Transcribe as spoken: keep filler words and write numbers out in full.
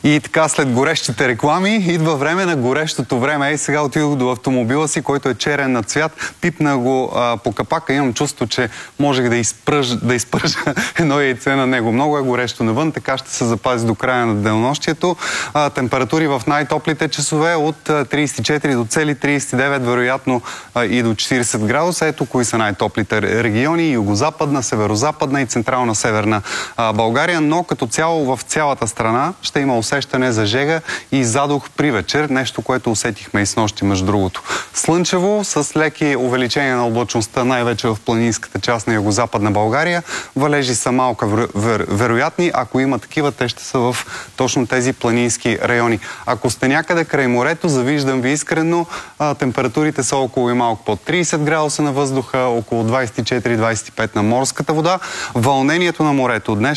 И така, след горещите реклами, идва време на горещото време. Ей, сега отидох до автомобила си, който е черен на цвят. Пипна го а, по капака. Имам чувство, че можех да изпържа, да изпържа едно яйце на него. Много е горещо навън, така ще се запази до края на денонощието. А, температури в най-топлите часове от тридесет и четири до цели тридесет и девет, вероятно а, и до четиридесет градуса. Ето кои са най-топлите региони. Югозападна, северозападна и централна северна а, България. Но като цяло в цялата страна ще има усещане за жега и задух при вечер. Нещо, което усетихме и снощи, между другото. Слънчево, с леки увеличения на облачността, най-вече в планинската част на югозападна България. Валежи са малко вер, вер, вероятни. Ако има такива, те ще са в точно тези планински райони. Ако сте някъде край морето, завиждам ви искрено, а, температурите са около и малко под тридесет градуса на въздуха, около двадесет и четири до двадесет и пет на морската вода. Вълнението на морето днес